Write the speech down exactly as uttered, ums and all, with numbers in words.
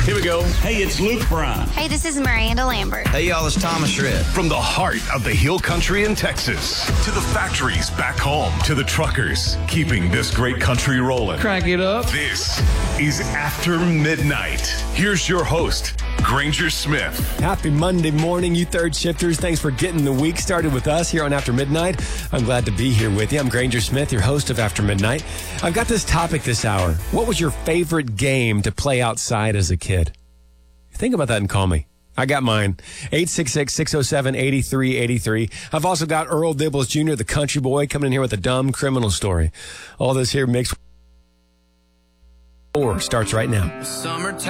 Here we go. Hey, it's Luke Bryan. Hey, this is Miranda Lambert. Hey, y'all, it's Thomas Shred. From the heart of the Hill Country in Texas to the factories back home to the truckers, keeping this great country rolling. Crank it up. This is After Midnight. Here's your host, Granger Smith. Happy Monday morning, you third shifters. Thanks for getting the week started with us here on After Midnight. I'm glad to be here with you. I'm Granger Smith, your host of After Midnight. I've got this topic this hour. What was your favorite game to play outside as a kid? Think about that and call me. I got mine. eight six six, six oh seven, eight three eight three. I've also got Earl Dibbles Junior, the country boy, coming in here with a dumb criminal story. All this here mixed four starts right now. Summertime.